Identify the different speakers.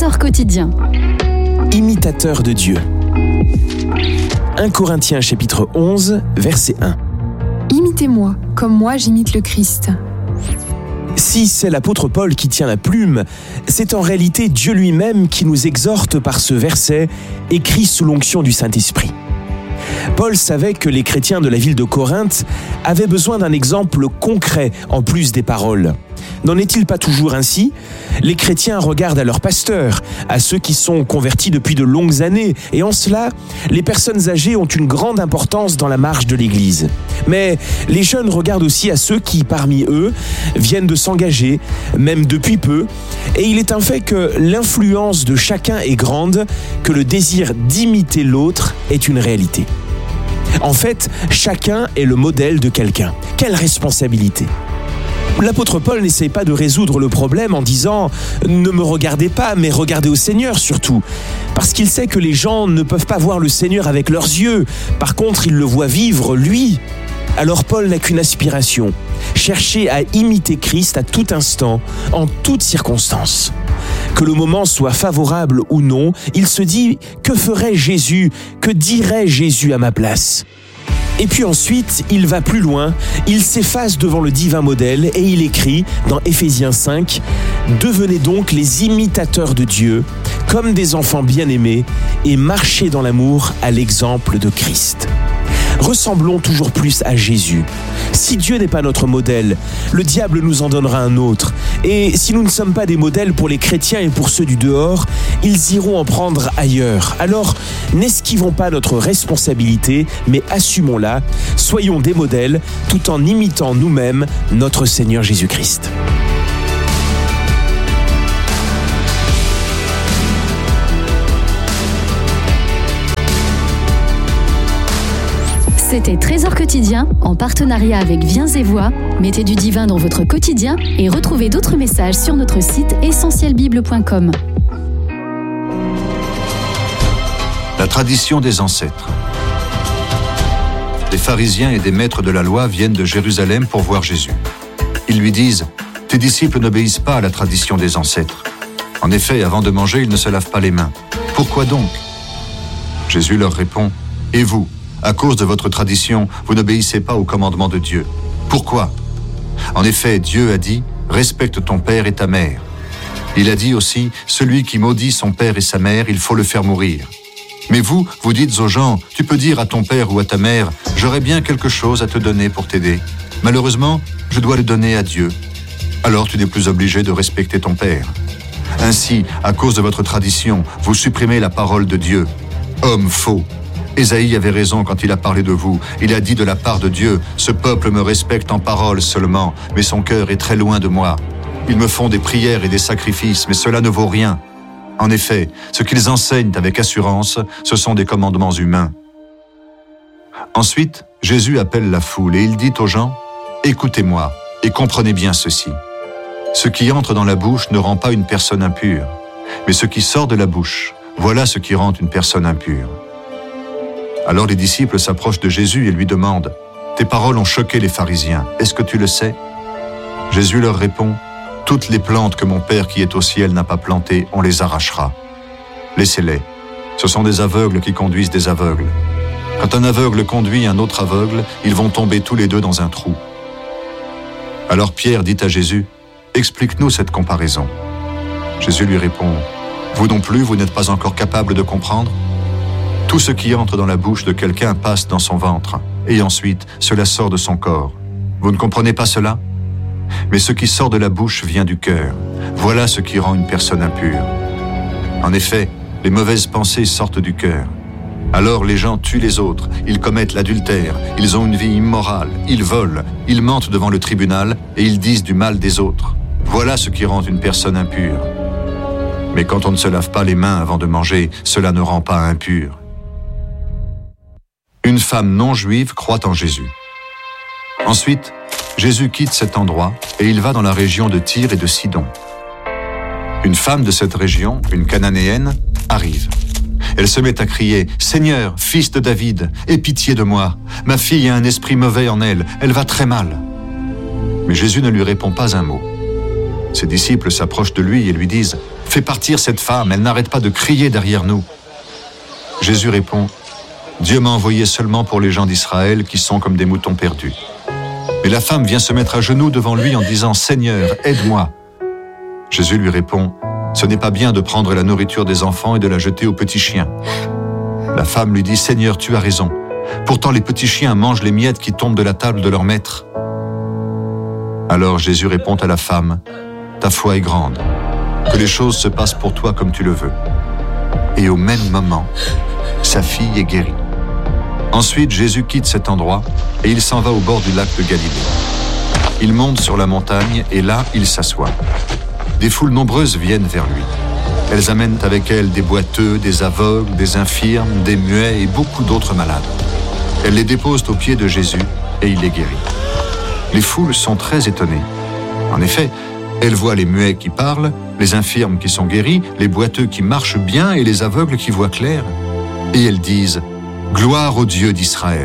Speaker 1: Trésor quotidien.
Speaker 2: Imitateur de Dieu. 1 Corinthiens chapitre 11, verset 1.
Speaker 3: Imitez-moi, comme moi j'imite le Christ.
Speaker 2: Si c'est l'apôtre Paul qui tient la plume, c'est en réalité Dieu lui-même qui nous exhorte par ce verset écrit sous l'onction du Saint-Esprit. Paul savait que les chrétiens de la ville de Corinthe avaient besoin d'un exemple concret en plus des paroles. N'en est-il pas toujours ainsi ? Les chrétiens regardent à leurs pasteurs, à ceux qui sont convertis depuis de longues années, et en cela, les personnes âgées ont une grande importance dans la marche de l'Église. Mais les jeunes regardent aussi à ceux qui, parmi eux, viennent de s'engager, même depuis peu, et il est un fait que l'influence de chacun est grande, que le désir d'imiter l'autre est une réalité. En fait, chacun est le modèle de quelqu'un. Quelle responsabilité ! L'apôtre Paul n'essaye pas de résoudre le problème en disant « Ne me regardez pas, mais regardez au Seigneur surtout ». Parce qu'il sait que les gens ne peuvent pas voir le Seigneur avec leurs yeux. Par contre, ils le voient vivre, lui. Alors Paul n'a qu'une aspiration, chercher à imiter Christ à tout instant, en toutes circonstances. Que le moment soit favorable ou non, il se dit « Que ferait Jésus ? Que dirait Jésus à ma place ?» Et puis ensuite, il va plus loin, il s'efface devant le divin modèle et il écrit dans Éphésiens 5 « Devenez donc les imitateurs de Dieu, comme des enfants bien-aimés, et marchez dans l'amour à l'exemple de Christ. » Ressemblons toujours plus à Jésus. Si Dieu n'est pas notre modèle, le diable nous en donnera un autre. Et si nous ne sommes pas des modèles pour les chrétiens et pour ceux du dehors, ils iront en prendre ailleurs. Alors, n'esquivons pas notre responsabilité, mais assumons-la. Soyons des modèles tout en imitant nous-mêmes notre Seigneur Jésus-Christ.
Speaker 1: C'était Trésor quotidien en partenariat avec Viens et Voix. Mettez du divin dans votre quotidien et retrouvez d'autres messages sur notre site essentielbible.com.
Speaker 4: La tradition des ancêtres. Des pharisiens et des maîtres de la loi viennent de Jérusalem pour voir Jésus. Ils lui disent « Tes disciples n'obéissent pas à la tradition des ancêtres. En effet, avant de manger, ils ne se lavent pas les mains. Pourquoi donc ?» Jésus leur répond « Et vous ? À cause de votre tradition, vous n'obéissez pas au commandement de Dieu. Pourquoi ? En effet, Dieu a dit « Respecte ton père et ta mère ». Il a dit aussi « Celui qui maudit son père et sa mère, il faut le faire mourir ». Mais vous dites aux gens « Tu peux dire à ton père ou à ta mère « J'aurais bien quelque chose à te donner pour t'aider. Malheureusement, je dois le donner à Dieu. » Alors tu n'es plus obligé de respecter ton père. Ainsi, à cause de votre tradition, vous supprimez la parole de Dieu. Homme faux. Ésaïe avait raison quand il a parlé de vous. Il a dit de la part de Dieu, « Ce peuple me respecte en parole seulement, mais son cœur est très loin de moi. Ils me font des prières et des sacrifices, mais cela ne vaut rien. » En effet, ce qu'ils enseignent avec assurance, ce sont des commandements humains. Ensuite, Jésus appelle la foule et il dit aux gens, « Écoutez-moi et comprenez bien ceci. Ce qui entre dans la bouche ne rend pas une personne impure, mais ce qui sort de la bouche, voilà ce qui rend une personne impure. » Alors les disciples s'approchent de Jésus et lui demandent « Tes paroles ont choqué les pharisiens, est-ce que tu le sais ?» Jésus leur répond « Toutes les plantes que mon Père qui est au ciel n'a pas plantées, on les arrachera. Laissez-les, ce sont des aveugles qui conduisent des aveugles. Quand un aveugle conduit un autre aveugle, ils vont tomber tous les deux dans un trou. » Alors Pierre dit à Jésus « Explique-nous cette comparaison. » Jésus lui répond « Vous non plus, vous n'êtes pas encore capable de comprendre ? Tout ce qui entre dans la bouche de quelqu'un passe dans son ventre, et ensuite cela sort de son corps. Vous ne comprenez pas cela ? Mais ce qui sort de la bouche vient du cœur. Voilà ce qui rend une personne impure. En effet, les mauvaises pensées sortent du cœur. Alors les gens tuent les autres, ils commettent l'adultère, ils ont une vie immorale, ils volent, ils mentent devant le tribunal et ils disent du mal des autres. Voilà ce qui rend une personne impure. Mais quand on ne se lave pas les mains avant de manger, cela ne rend pas impur. Une femme non juive croit en Jésus. Ensuite, Jésus quitte cet endroit et il va dans la région de Tyr et de Sidon. Une femme de cette région, une cananéenne, arrive. Elle se met à crier « Seigneur, fils de David, aie pitié de moi. Ma fille a un esprit mauvais en elle, elle va très mal. » Mais Jésus ne lui répond pas un mot. Ses disciples s'approchent de lui et lui disent « Fais partir cette femme, elle n'arrête pas de crier derrière nous. » Jésus répond « Dieu m'a envoyé seulement pour les gens d'Israël qui sont comme des moutons perdus. » Mais la femme vient se mettre à genoux devant lui en disant « Seigneur, aide-moi. » Jésus lui répond « Ce n'est pas bien de prendre la nourriture des enfants et de la jeter aux petits chiens. » La femme lui dit « Seigneur, tu as raison. Pourtant les petits chiens mangent les miettes qui tombent de la table de leur maître. » Alors Jésus répond à la femme « Ta foi est grande. Que les choses se passent pour toi comme tu le veux. » Et au même moment, sa fille est guérie. Ensuite, Jésus quitte cet endroit et il s'en va au bord du lac de Galilée. Il monte sur la montagne et là, il s'assoit. Des foules nombreuses viennent vers lui. Elles amènent avec elles des boiteux, des aveugles, des infirmes, des muets et beaucoup d'autres malades. Elles les déposent aux pieds de Jésus et il les guérit. Les foules sont très étonnées. En effet, elles voient les muets qui parlent, les infirmes qui sont guéris, les boiteux qui marchent bien et les aveugles qui voient clair. Et elles disent « Gloire au Dieu d'Israël »